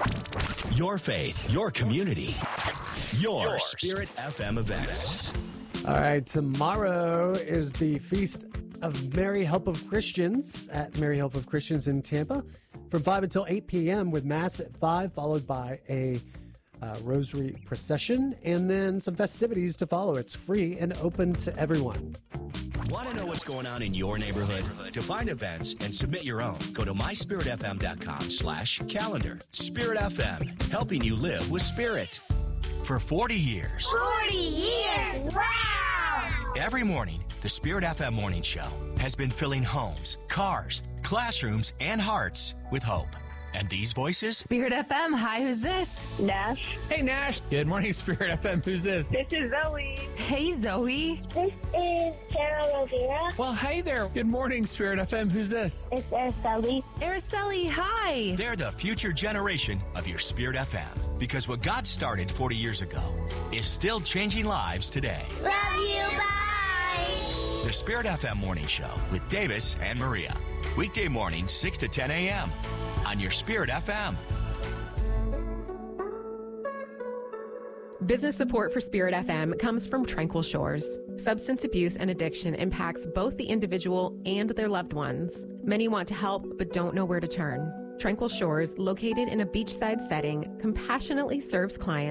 Your faith, your community, your Spirit FM events. All right, tomorrow is the Feast of Mary Help of Christians at Mary Help of Christians in Tampa from 5 until 8 p.m. with Mass at 5, followed by a rosary procession and then some festivities to follow. It's free and open to everyone. Want to know what's going on in your neighborhood? To find events and submit your own, go to myspiritfm.com/calendar. Spirit FM, helping you live with Spirit. For 40 years. 40 years! Wow! Every morning, the Spirit FM Morning Show has been filling homes, cars, classrooms, and hearts with hope. And these voices? Spirit FM, hi, who's this? Nash. Hey, Nash. Good morning, Spirit FM. Who's this? This is Zoe. Hey, Zoe. This is Sarah Rivera. Well, hey there. Good morning, Spirit FM. Who's this? It's Araceli. Araceli, hi. They're the future generation of your Spirit FM. Because what God started 40 years ago is still changing lives today. Love you, bye! The Spirit FM Morning Show with Davis and Maria. Weekday mornings, 6 to 10 a.m. on your Spirit FM. Business support for Spirit FM comes from Tranquil Shores. Substance abuse and addiction impacts both the individual and their loved ones. Many want to help but don't know where to turn. Tranquil Shores, located in a beachside setting, compassionately serves clients